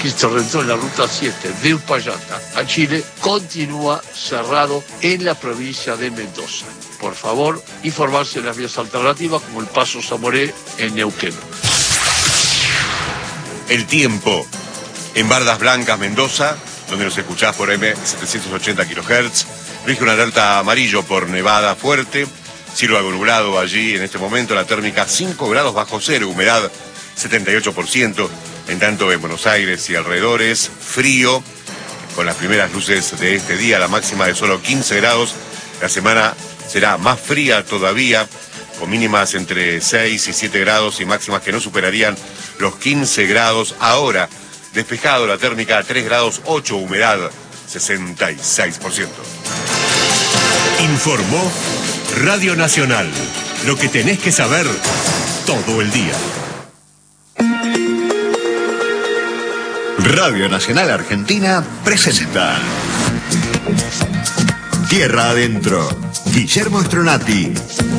Cristo Redentor en la ruta 7 de Uspallata a Chile continúa cerrado en la provincia de Mendoza. Por favor, informarse de las vías alternativas como el Paso Zamoré en Neuquén. El tiempo en Bardas Blancas, Mendoza, donde nos escuchás por M780 kHz, rige una alerta amarillo por nevada fuerte, cielo algo nublado allí en este momento, la térmica 5 grados bajo cero, humedad 78%, en tanto en Buenos Aires y alrededores, frío, con las primeras luces de este día, la máxima de solo 15 grados, la semana será más fría todavía, con mínimas entre 6 y 7 grados y máximas que no superarían los 15 grados. Ahora, despejado, la térmica 3 grados 8, humedad 66%. Informó Radio Nacional. Lo que tenés que saber todo el día. Radio Nacional Argentina presenta Tierra Adentro. Guillermo Stronati.